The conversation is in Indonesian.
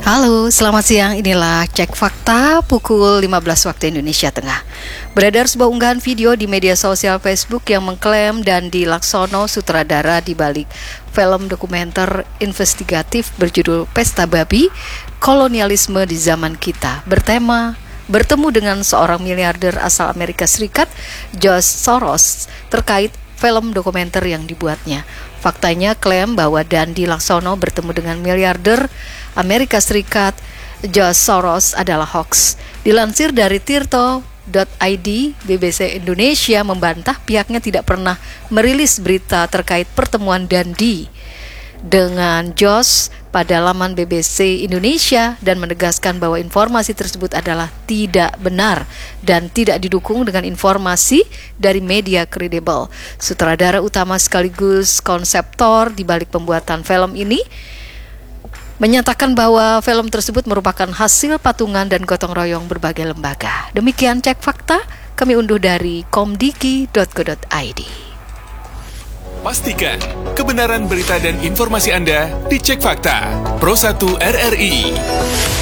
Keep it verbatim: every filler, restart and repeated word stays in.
Halo, selamat siang. Inilah Cek Fakta pukul lima belas waktu Indonesia Tengah. Beredar sebuah unggahan video di media sosial Facebook yang mengklaim Dandi Laksono sutradara di balik film dokumenter investigatif berjudul Pesta Babi, Kolonialisme di Zaman Kita, bertema bertemu dengan seorang miliarder asal Amerika Serikat, George Soros, terkait film dokumenter yang dibuatnya. Faktanya klaim bahwa Dandi Laksono bertemu dengan miliarder Amerika Serikat George Soros adalah hoax. Dilansir dari tirto titik i d, B B C Indonesia membantah pihaknya tidak pernah merilis berita terkait pertemuan Dandi dengan George pada laman B B C Indonesia dan menegaskan bahwa informasi tersebut adalah tidak benar dan tidak didukung dengan informasi dari media kredibel. Sutradara utama sekaligus konseptor di balik pembuatan film ini menyatakan bahwa film tersebut merupakan hasil patungan dan gotong royong berbagai lembaga. Demikian Cek Fakta, kami unduh dari komdiki titik co titik i d. Pastikan kebenaran berita dan informasi Anda dicek fakta. Pro satu R R I.